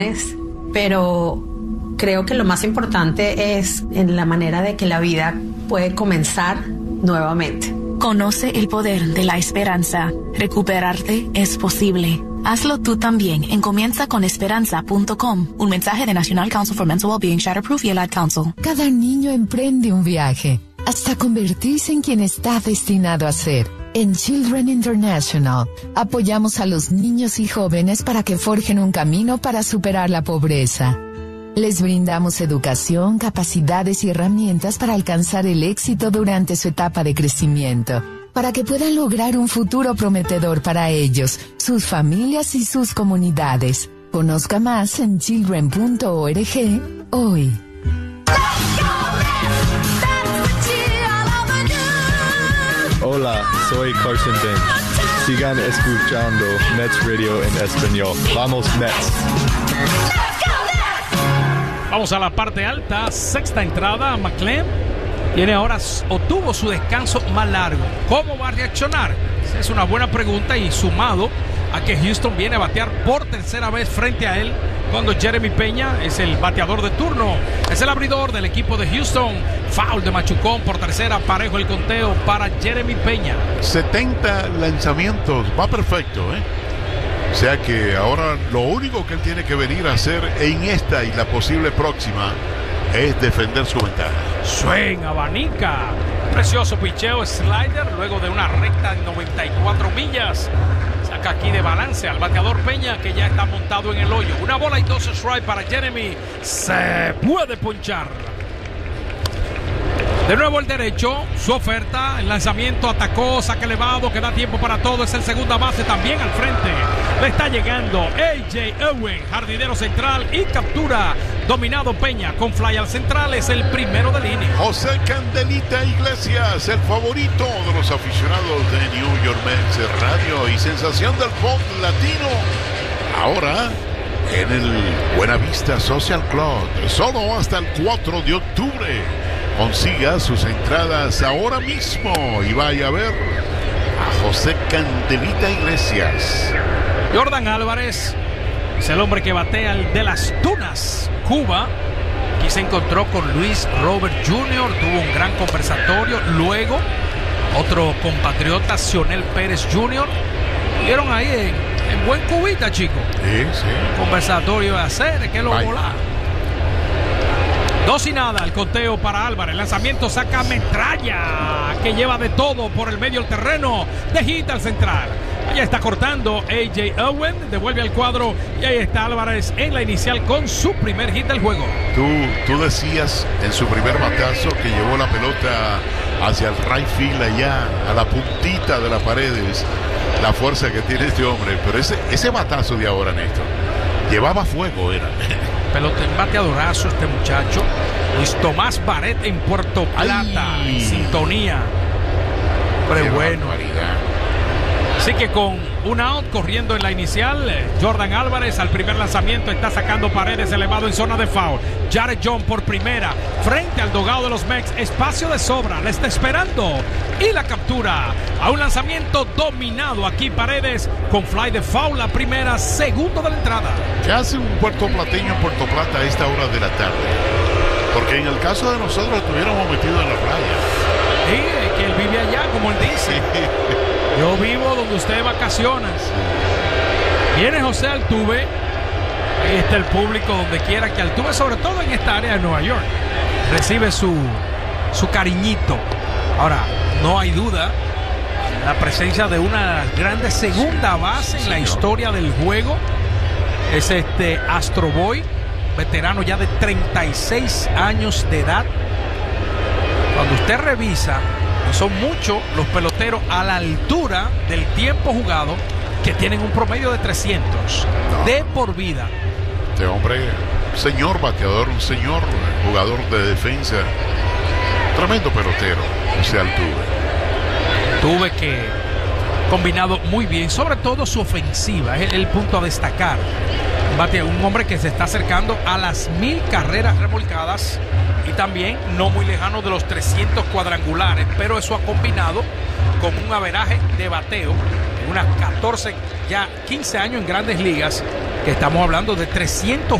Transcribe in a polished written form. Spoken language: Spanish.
pero creo que lo más importante es en la manera de que la vida puede comenzar nuevamente. Conoce el poder de la esperanza. Recuperarte es posible. Hazlo tú también en comienzaconesperanza.com. Un mensaje de National Council for Mental Wellbeing, Shatterproof y el Ad Council. Cada niño emprende un viaje hasta convertirse en quien está destinado a ser. En Children International, apoyamos a los niños y jóvenes para que forjen un camino para superar la pobreza. Les brindamos educación, capacidades y herramientas para alcanzar el éxito durante su etapa de crecimiento, para que puedan lograr un futuro prometedor para ellos, sus familias y sus comunidades. Conozca más en children.org hoy. Hola, soy Carson Bench. Sigan escuchando Mets Radio en español. Vamos Mets. Vamos a la parte alta, sexta entrada. McLean tiene ahora o tuvo su descanso más largo. ¿Cómo va a reaccionar? Esa es una buena pregunta, y sumado a que Houston viene a batear por tercera vez frente a él, cuando Jeremy Peña es el bateador de turno. Es el abridor del equipo de Houston. Foul de Machucón por tercera, parejo el conteo para Jeremy Peña. 70 lanzamientos, va perfecto, ¿eh? O sea que ahora lo único que él tiene que venir a hacer en esta y la posible próxima es defender su ventaja. Swing, abanica. Precioso picheo, slider, luego de una recta de 94 millas. Saca aquí de balance al bateador Peña, que ya está montado en el hoyo. Una bola y 2 strikes para Jeremy. Se puede ponchar. De nuevo el derecho, su oferta, el lanzamiento, atacó, saque elevado, que da tiempo para todo, es el segunda base también al frente. Le está llegando A.J. Owen, jardinero central, y captura. Dominado Peña con fly al central, es el primero de línea. José Candelita Iglesias, el favorito de los aficionados de New York Mets Radio y sensación del pop latino. Ahora en el Buenavista Social Club, solo hasta el 4 de octubre. Consiga sus entradas ahora mismo y vaya a ver a José Candelita Iglesias. Jordan Álvarez es el hombre que batea el de las Tunas, Cuba. Aquí se encontró con Luis Robert Jr., tuvo un gran conversatorio. Luego otro compatriota, Cionel Pérez Jr. Vieron ahí en buen cubita, chico. Sí. Conversatorio de hacer, que lo volá. 2-0, el conteo para Álvarez. Lanzamiento, saca metralla, que lleva de todo por el medio del terreno. De hit al central. Allá está cortando A.J. Owen, devuelve al cuadro, y ahí está Álvarez en la inicial con su primer hit del juego. Tú decías en su primer batazo que llevó la pelota hacia el right field, allá a la puntita de las paredes, la fuerza que tiene este hombre. Pero ese batazo de ahora, Néstor, llevaba fuego, era. Pelota en bateadorazo este muchacho. Luis Tomás Barret en Puerto Plata, en sintonía. Pero bueno. Así que con un out corriendo en la inicial, Jordan Álvarez al primer lanzamiento está sacando Paredes elevado en zona de foul. Jared John por primera, frente al dogado de los Mets, espacio de sobra, le está esperando y la captura. A un lanzamiento dominado aquí Paredes con fly de foul, la primera, segundo de la entrada. ¿Qué hace un puertoplateño en Puerto Plata a esta hora de la tarde? Porque en el caso de nosotros estuviéramos metidos en la playa. Sí, que él vive allá, como él dice. Yo vivo donde usted vacaciona. Viene José Altuve. Ahí está el público donde quiera que Altuve, sobre todo en esta área de Nueva York, recibe su cariñito. Ahora, no hay duda, la presencia de una grande segunda base en la historia del juego es Astro Boy, veterano ya de 36 años de edad. Cuando usted revisa, son muchos los peloteros a la altura del tiempo jugado que tienen un promedio de 300 de por vida. Este hombre, señor bateador, un señor jugador de defensa, tremendo pelotero, José Altuve. Tuve que combinado muy bien, sobre todo su ofensiva, es el punto a destacar. Un hombre que se está acercando a las 1000 carreras remolcadas y también no muy lejano de los 300 cuadrangulares, pero eso ha combinado con un averaje de bateo en unas 15 años en Grandes Ligas que estamos hablando de 300